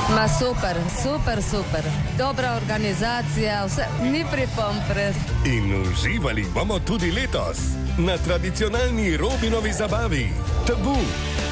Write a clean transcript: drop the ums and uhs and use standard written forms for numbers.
Ma super, super, super. Dobra organizacija, vse ni pripomb res. In uživali bomo tudi letos na tradicionalni Robinovi zabavi. Tabu.